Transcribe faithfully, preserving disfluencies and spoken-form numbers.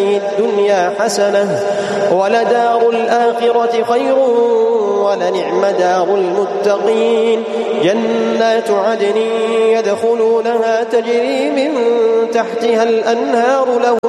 الدنيا حسنة ولدار الآخرة خير ولنعم دار المتقين جنات عدن يدخلونها تجري من تحتها الأنهار لهم